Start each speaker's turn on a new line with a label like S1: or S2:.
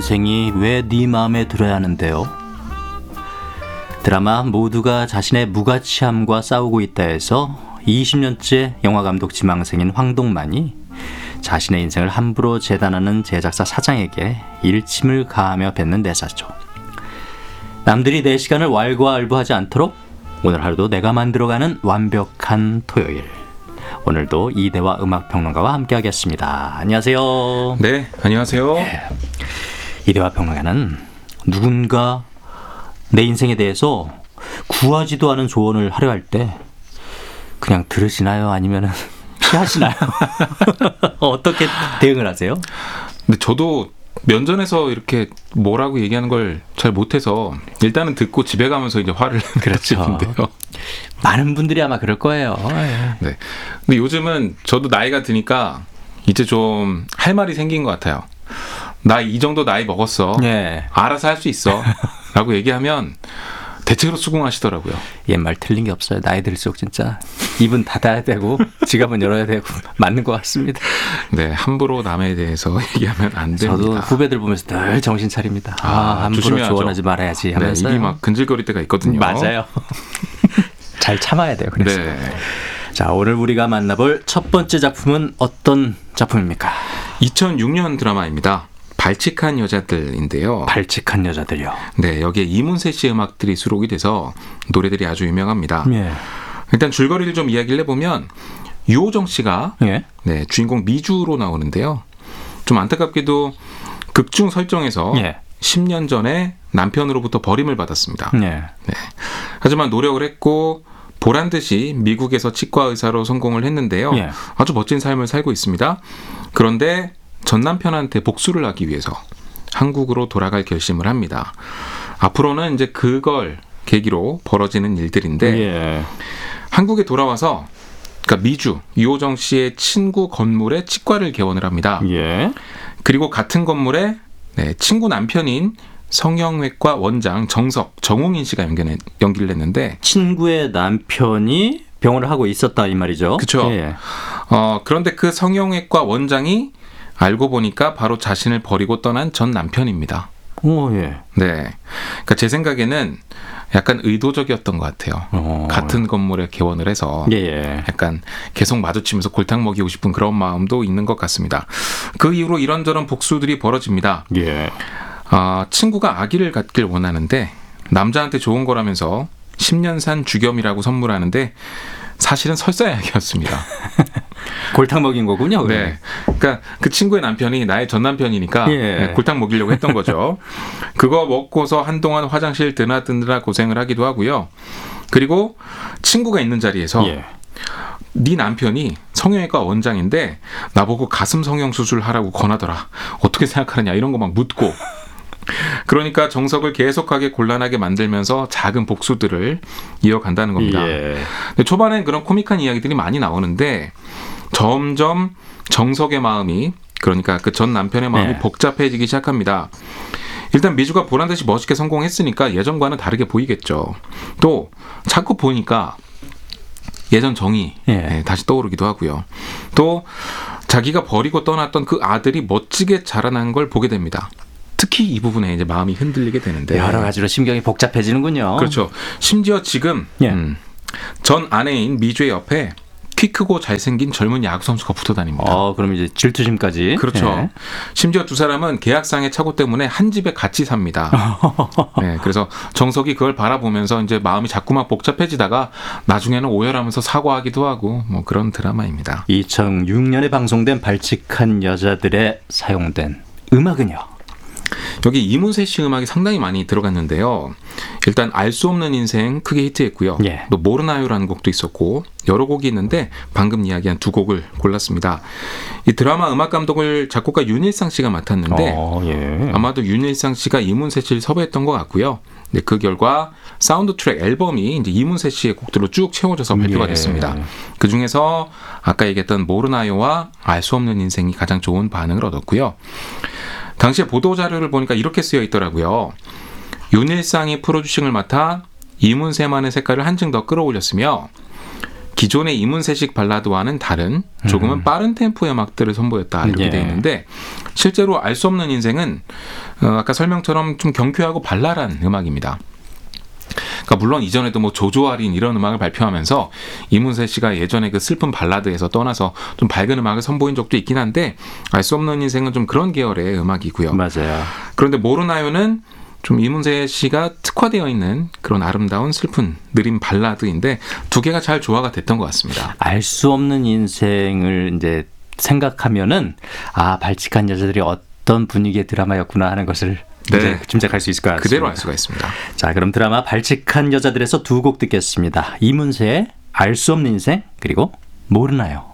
S1: 인생이 왜 네 마음에 들어야 하는데요? 드라마 모두가 자신의 무가치함과 싸우고 있다 해서 20년째 영화감독 지망생인 황동만이 자신의 인생을 함부로 재단하는 제작사 사장에게 일침을 가하며 뱉는 대사죠. 남들이 내 시간을 왈가왈부하지 않도록 오늘 하루도 내가 만들어가는 완벽한 토요일. 오늘도 이대화 음악평론가와 함께하겠습니다. 안녕하세요.
S2: 네, 안녕하세요.
S1: 이대화 평론가는 누군가 내 인생에 대해서 구하지도 않은 조언을 하려 할 때 그냥 들으시나요? 아니면 피하시나요? 어떻게 대응을 하세요?
S2: 근데 저도 면전에서 이렇게 뭐라고 얘기하는 걸 잘 못해서 일단은 듣고 집에 가면서 이제 화를 내는데요.
S1: 많은 분들이 아마 그럴 거예요.
S2: 네. 근데 요즘은 저도 나이가 드니까 이제 좀 할 말이 생긴 것 같아요. 나 이 정도 나이 먹었어.
S1: 네.
S2: 알아서 할 수 있어. 라고 얘기하면 대체로 수긍하시더라고요.
S1: 옛말 틀린 게 없어요. 나이 들수록 진짜 입은 닫아야 되고 지갑은 열어야 되고 맞는 것 같습니다.
S2: 네, 함부로 남에 대해서 얘기하면 안 됩니다.
S1: 저도 후배들 보면서 늘 정신 차립니다. 함부로
S2: 조심해야죠.
S1: 조언하지 말아야지 하면서.
S2: 네, 입이 막 근질거릴 때가 있거든요.
S1: 맞아요. 잘 참아야 돼요. 그래서.
S2: 네.
S1: 자, 오늘 우리가 만나볼 첫 번째 작품은 어떤 작품입니까?
S2: 2006년 드라마입니다. 발칙한 여자들인데요.
S1: 발칙한 여자들이요.
S2: 네, 여기에 이문세 씨의 음악들이 수록이 돼서 노래들이 아주 유명합니다.
S1: 예.
S2: 일단 줄거리를 좀 이야기를 해보면 유호정 씨가
S1: 예.
S2: 네, 주인공 미주로 나오는데요. 좀 안타깝게도 극중 설정에서
S1: 예.
S2: 10년 전에 남편으로부터 버림을 받았습니다.
S1: 예.
S2: 네. 하지만 노력을 했고 보란 듯이 미국에서 치과 의사로 성공을 했는데요.
S1: 예.
S2: 아주 멋진 삶을 살고 있습니다. 그런데 전 남편한테 복수를 하기 위해서 한국으로 돌아갈 결심을 합니다. 앞으로는 이제 그걸 계기로 벌어지는 일들인데
S1: 예.
S2: 한국에 돌아와서 그러니까 미주 유호정 씨의 친구 건물에 치과를 개원을 합니다.
S1: 예.
S2: 그리고 같은 건물에 네, 친구 남편인 성형외과 원장 정홍인 씨가 연기를 했는데
S1: 친구의 남편이 병원을 하고 있었다 이 말이죠.
S2: 그렇죠.
S1: 예.
S2: 그런데 그 성형외과 원장이 알고 보니까 바로 자신을 버리고 떠난 전 남편입니다.
S1: 오, 예.
S2: 네, 그러니까 제 생각에는 약간 의도적이었던 것 같아요. 같은 건물에 개원을 해서
S1: 예.
S2: 약간 계속 마주치면서 골탕 먹이고 싶은 그런 마음도 있는 것 같습니다. 그 이후로 이런저런 복수들이 벌어집니다.
S1: 예.
S2: 친구가 아기를 갖길 원하는데 남자한테 좋은 거라면서 10년 산 주겸이라고 선물하는데 사실은 설사약이었습니다.
S1: 골탕 먹인 거군요.
S2: 네, 그러니까 그 친구의 남편이 나의 전 남편이니까
S1: 예.
S2: 네, 골탕 먹이려고 했던 거죠. 그거 먹고서 한동안 화장실 드나드느라 고생을 하기도 하고요. 그리고 친구가 있는 자리에서
S1: 예.
S2: 네 남편이 성형외과 원장인데 나보고 가슴 성형 수술하라고 권하더라. 어떻게 생각하느냐 이런 거 막 묻고 그러니까 정석을 계속하게 곤란하게 만들면서 작은 복수들을 이어간다는 겁니다.
S1: 예.
S2: 근데 초반엔 그런 코믹한 이야기들이 많이 나오는데 점점 정석의 마음이 그러니까 그 전 남편의 마음이
S1: 네.
S2: 복잡해지기 시작합니다. 일단 미주가 보란듯이 멋있게 성공했으니까 예전과는 다르게 보이겠죠. 또 자꾸 보니까 예전 정이
S1: 예.
S2: 다시 떠오르기도 하고요. 또 자기가 버리고 떠났던 그 아들이 멋지게 자라난 걸 보게 됩니다. 특히 이 부분에 이제 마음이 흔들리게 되는데
S1: 여러 가지로 심경이 복잡해지는군요.
S2: 그렇죠. 심지어 지금
S1: 예.
S2: 전 아내인 미주의 옆에 키 크고 잘생긴 젊은 야구 선수가 붙어 다닙니다.
S1: 그럼 이제 질투심까지.
S2: 그렇죠.
S1: 예.
S2: 심지어 두 사람은 계약상의 착오 때문에 한 집에 같이 삽니다. 네, 그래서 정석이 그걸 바라보면서 이제 마음이 자꾸만 복잡해지다가 나중에는 오열하면서 사과하기도 하고 뭐 그런 드라마입니다.
S1: 2006년에 방송된 발칙한 여자들에 사용된 음악은요?
S2: 여기 이문세 씨 음악이 상당히 많이 들어갔는데요. 일단 알 수 없는 인생 크게 히트했고요.
S1: 예.
S2: 또 모르나요라는 곡도 있었고 여러 곡이 있는데 방금 이야기한 두 곡을 골랐습니다. 이 드라마 음악 감독을 작곡가 윤일상 씨가 맡았는데
S1: 예.
S2: 아마도 윤일상 씨가 이문세 씨를 섭외했던 것 같고요. 네, 그 결과 사운드 트랙 앨범이 이제 이문세 씨의 곡들로 쭉 채워져서 발표가 됐습니다. 그 중에서 아까 얘기했던 모르나요와 알 수 없는 인생이 가장 좋은 반응을 얻었고요. 당시에 보도자료를 보니까 이렇게 쓰여 있더라고요. 윤일상이 프로듀싱을 맡아 이문세만의 색깔을 한층 더 끌어올렸으며 기존의 이문세식 발라드와는 다른 조금은 빠른 템포의 음악들을 선보였다 이렇게
S1: 예.
S2: 되어 있는데 실제로 알 수 없는 인생은 아까 설명처럼 좀 경쾌하고 발랄한 음악입니다. 그러니까 물론 이전에도 뭐 조조아린 이런 음악을 발표하면서 이문세 씨가 예전에 그 슬픈 발라드에서 떠나서 좀 밝은 음악을 선보인 적도 있긴 한데 알 수 없는 인생은 좀 그런 계열의 음악이고요.
S1: 맞아요.
S2: 그런데 모르나요는 좀 이문세 씨가 특화되어 있는 그런 아름다운 슬픈 느린 발라드인데 두 개가 잘 조화가 됐던 것 같습니다.
S1: 알 수 없는 인생을 이제 생각하면은 아 발칙한 여자들이 어떤 분위기의 드라마였구나 하는 것을
S2: 네.
S1: 이제 짐작할 수 있을 것 같습니다.
S2: 그대로 알 수가 있습니다.
S1: 자, 그럼 드라마 발칙한 여자들에서 두 곡 듣겠습니다. 이문세의 알 수 없는 인생 그리고 모르나요.